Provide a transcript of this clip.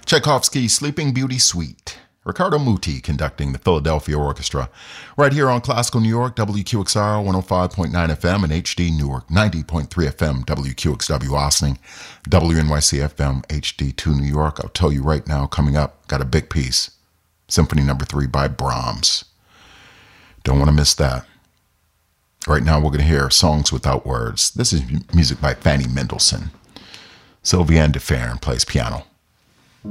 Tchaikovsky's Sleeping Beauty Suite. Riccardo Muti conducting the Philadelphia Orchestra. Right here on Classical New York, WQXR 105.9 FM and HD Newark, 90.3 FM, WQXW Ossining, WNYC FM, HD2 New York. I'll tell you right now, coming up, got a big piece. Symphony No. 3 by Brahms. Don't want to miss that. Right now we're going to hear Songs Without Words. This is music by Fanny Mendelssohn. Sylviane de Ferran plays piano.